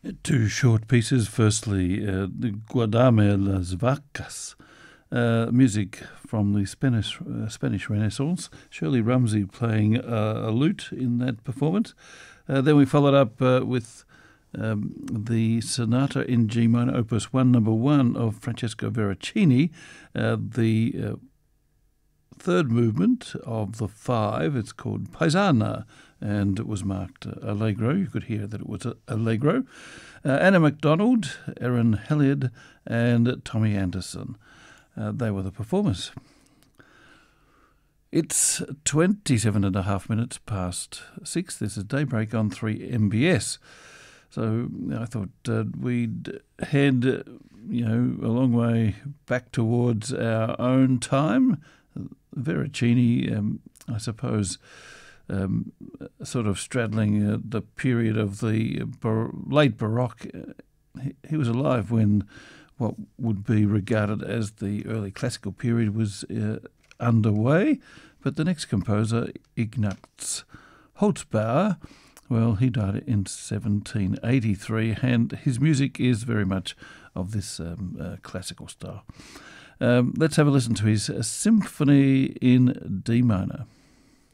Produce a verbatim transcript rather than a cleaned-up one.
Two short pieces. Firstly, uh, the Guardame las Vacas, uh, music from the Spanish uh, Spanish Renaissance. Shirley Rumsey playing uh, a lute in that performance. Uh, then we followed up uh, with um, the Sonata in G minor, Opus One, Number One of Francesco Veracini. Uh, the uh, third movement of the five. It's called Paesana, and it was marked uh, Allegro. You could hear that it was uh, Allegro. Uh, Anna MacDonald, Erin Heliard, and Tommy Anderson. Uh, they were the performers. It's twenty-seven and a half minutes past six. This is Daybreak on three M B S. So I thought uh, we'd head, you know, a long way back towards our own time. Veracini, um, I suppose, um, sort of straddling uh, the period of the bar- late Baroque. Uh, he, he was alive when what would be regarded as the early classical period was uh, underway. But the next composer, Ignaz Holzbauer, well, he died in seventeen eighty-three, and his music is very much of this um, uh, classical style. Um, let's have a listen to his uh, Symphony in D minor.